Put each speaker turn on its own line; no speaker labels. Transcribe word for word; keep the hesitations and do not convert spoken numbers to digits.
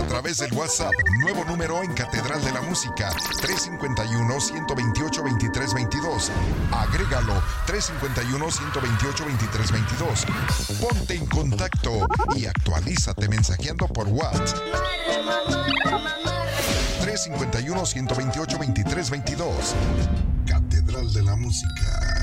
a través del WhatsApp. Nuevo número en Catedral de la Música. tres cinco uno, uno dos ocho, dos tres dos dos. Agrégalo. tres cinco uno, uno dos ocho, dos tres dos dos. Ponte en contacto y actualízate mensajeando por WhatsApp. tres cinco uno, uno dos ocho, dos tres dos dos. Catedral de la Música.